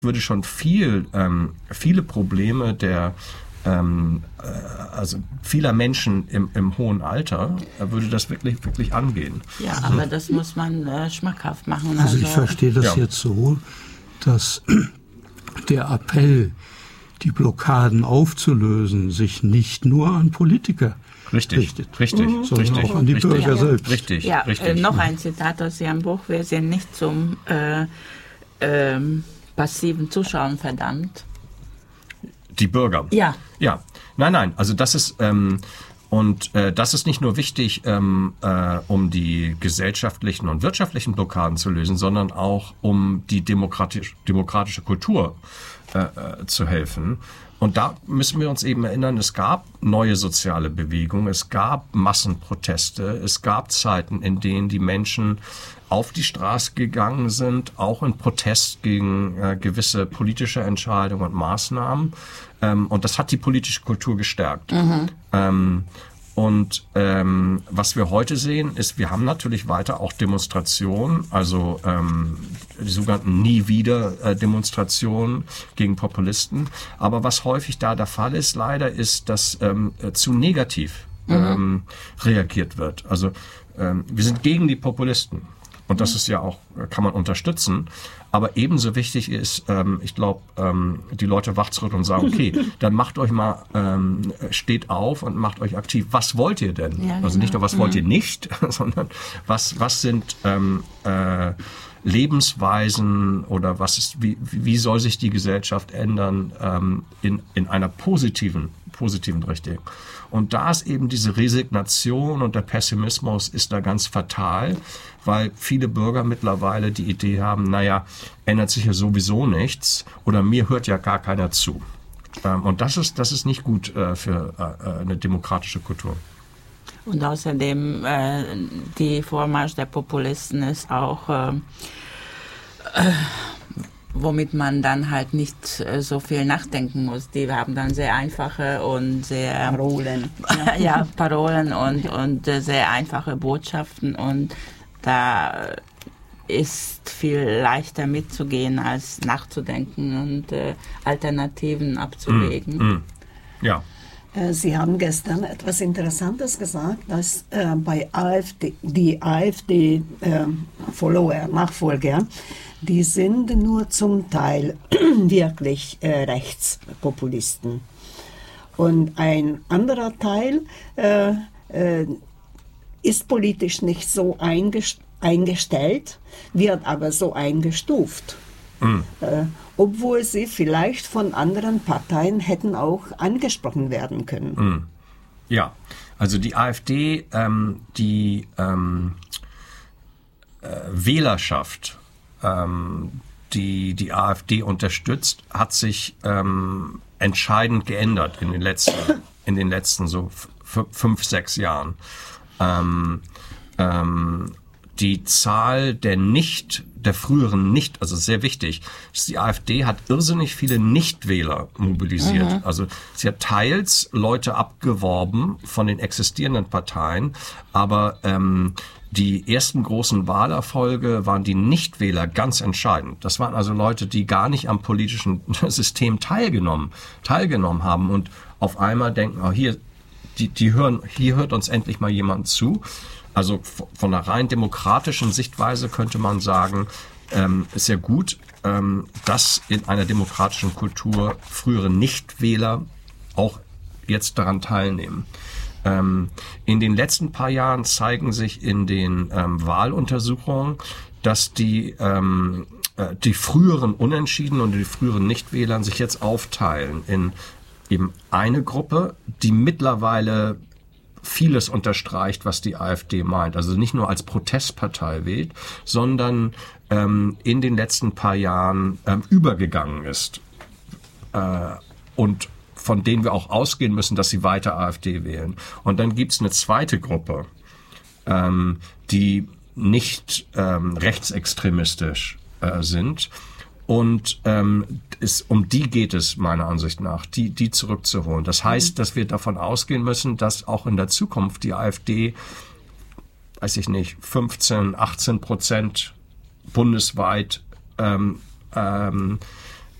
würde schon viele Probleme also vieler Menschen im hohen Alter, würde das wirklich angehen. Ja, aber das muss man schmackhaft machen. Also ich verstehe das jetzt so, dass der Appell, die Blockaden aufzulösen, sich nicht nur an Politiker richtet, sondern auch an die Bürger selbst. Richtig. Noch ein Zitat aus Ihrem Buch: Wir sind nicht zum passiven Zuschauen verdammt. Die Bürger. Ja. Ja. Nein. Also das ist das ist nicht nur wichtig, um die gesellschaftlichen und wirtschaftlichen Blockaden zu lösen, sondern auch um die demokratische Kultur zu helfen. Und da müssen wir uns eben erinnern, es gab neue soziale Bewegungen, es gab Massenproteste, es gab Zeiten, in denen die Menschen auf die Straße gegangen sind, auch in Protest gegen gewisse politische Entscheidungen und Maßnahmen. Und das hat die politische Kultur gestärkt. Was wir heute sehen, ist, wir haben natürlich weiter auch Demonstrationen, also die sogenannten Nie-Wieder-Demonstrationen gegen Populisten. Aber was häufig da der Fall ist, leider, ist, dass zu negativ reagiert wird. Also wir sind gegen die Populisten. Und das ist ja auch, kann man unterstützen. Aber ebenso wichtig ist, ich glaube, die Leute wachzurütteln und sagen, okay, dann macht euch mal, steht auf und macht euch aktiv. Was wollt ihr denn? Ja, also nicht nur, was wollt ihr nicht, sondern was sind Lebensweisen oder wie soll sich die Gesellschaft ändern in einer positiven Richtung. Und da ist eben diese Resignation und der Pessimismus ist da ganz fatal, weil viele Bürger mittlerweile die Idee haben, naja, ändert sich ja sowieso nichts oder mir hört ja gar keiner zu. Und das ist nicht gut für eine demokratische Kultur. Und außerdem, die Vormarsch der Populisten ist auch, womit man dann halt nicht so viel nachdenken muss. Die haben dann sehr einfache und sehr... Parolen. Ja, Parolen und sehr einfache Botschaften. Und da ist viel leichter mitzugehen, als nachzudenken und Alternativen abzuwägen. Ja. Sie haben gestern etwas Interessantes gesagt, dass die AfD-Follower, Nachfolger, die sind nur zum Teil wirklich Rechtspopulisten. Und ein anderer Teil ist politisch nicht so eingestellt, wird aber so eingestuft. Obwohl sie vielleicht von anderen Parteien hätten auch angesprochen werden können. Ja, also die AfD, die Wählerschaft, die AfD unterstützt, hat sich entscheidend geändert in den letzten so 5-6 Jahren. Die Zahl der früheren also sehr wichtig, die AfD hat irrsinnig viele Nichtwähler mobilisiert. Also sie hat teils Leute abgeworben von den existierenden Parteien, aber die ersten großen Wahlerfolge waren die Nichtwähler ganz entscheidend. Das waren also Leute, die gar nicht am politischen System teilgenommen haben und auf einmal denken, oh, hier hört uns endlich mal jemand zu. Also von einer rein demokratischen Sichtweise könnte man sagen, ist ja gut, dass in einer demokratischen Kultur frühere Nichtwähler auch jetzt daran teilnehmen. In den letzten paar Jahren zeigen sich in den Wahluntersuchungen, dass die früheren Unentschieden und die früheren Nichtwählern sich jetzt aufteilen in eben eine Gruppe, die mittlerweile vieles unterstreicht, was die AfD meint. Also nicht nur als Protestpartei wählt, sondern in den letzten paar Jahren übergegangen ist. Und von denen wir auch ausgehen müssen, dass sie weiter AfD wählen. Und dann gibt es eine zweite Gruppe, die nicht rechtsextremistisch sind. Und um die geht es meiner Ansicht nach, die zurückzuholen. Das heißt, dass wir davon ausgehen müssen, dass auch in der Zukunft die AfD, 15-18% bundesweit